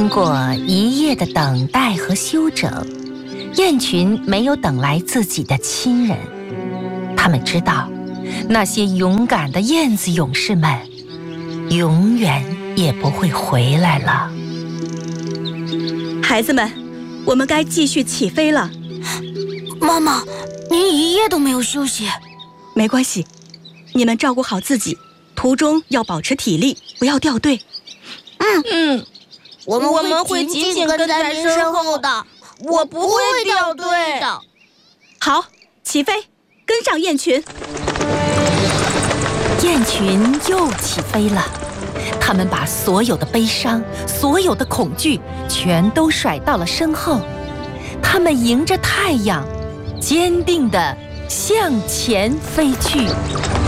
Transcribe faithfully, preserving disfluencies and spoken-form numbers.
过一夜的等待和休整，雁群没有等来自己的亲人。他们知道，那些勇敢的燕子勇士们永远也不会回来了。 孩子们，我们该继续起飞了。 妈妈，您一夜都没有休息。 没关系，你们照顾好自己，途中要保持体力，不要掉队。 嗯嗯，我们我们会紧紧跟在您身后的，我不会掉队的。 好，起飞，跟上雁群。 雁群又起飞了，他们把所有的悲伤、所有的恐惧全都甩到了身后，他们迎着太阳，坚定地向前飞去。